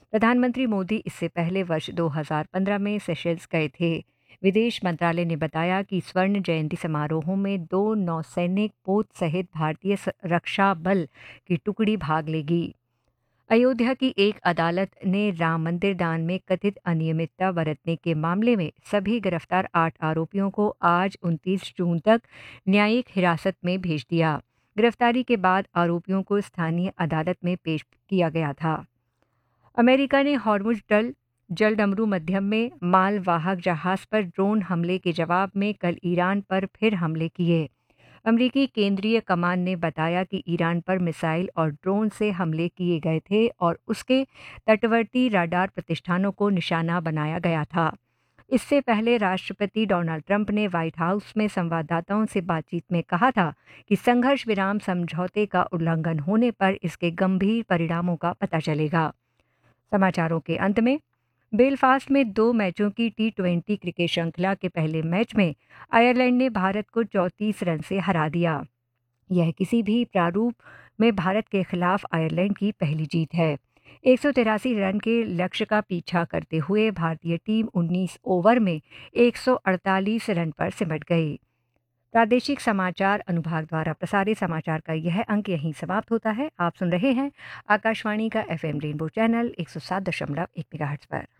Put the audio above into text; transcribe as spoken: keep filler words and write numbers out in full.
प्रधानमंत्री मोदी इससे पहले वर्ष दो हज़ार पंद्रह में सेशेल्स गए थे। विदेश मंत्रालय ने बताया कि स्वर्ण जयंती समारोहों में दो नौसैनिक पोत सहित भारतीय रक्षा बल की टुकड़ी भाग लेगी। अयोध्या की एक अदालत ने राम मंदिर दान में कथित अनियमितता बरतने के मामले में सभी गिरफ्तार आठ आरोपियों को आज उनतीस जून तक न्यायिक हिरासत में भेज दिया। गिरफ्तारी के बाद आरोपियों को स्थानीय अदालत में पेश किया गया था। अमेरिका ने हॉर्मुज डल जलडमरू मध्यम में मालवाहक जहाज पर ड्रोन हमले के जवाब में कल ईरान पर फिर हमले किए। अमेरिकी केंद्रीय कमान ने बताया कि ईरान पर मिसाइल और ड्रोन से हमले किए गए थे और उसके तटवर्ती रडार प्रतिष्ठानों को निशाना बनाया गया था। इससे पहले राष्ट्रपति डोनाल्ड ट्रंप ने व्हाइट हाउस में संवाददाताओं से बातचीत में कहा था कि संघर्ष विराम समझौते का उल्लंघन होने पर इसके गंभीर परिणामों का पता चलेगा। समाचारों के अंत में बेलफास्ट में दो मैचों की टी ट्वेंटी क्रिकेट श्रृंखला के पहले मैच में आयरलैंड ने भारत को चौंतीस रन से हरा दिया। यह किसी भी प्रारूप में भारत के खिलाफ आयरलैंड की पहली जीत है। एक सौ तिरासी रन के लक्ष्य का पीछा करते हुए भारतीय टीम उन्नीस ओवर में एक सौ अड़तालीस रन पर सिमट गई। प्रादेशिक समाचार अनुभाग द्वारा प्रसारित समाचार का यह अंक यहीं समाप्त होता है। आप सुन रहे हैं आकाशवाणी का एफएम रेनबो चैनल एक सौ सात दशमलव एक मेगाहर्ट्ज पर।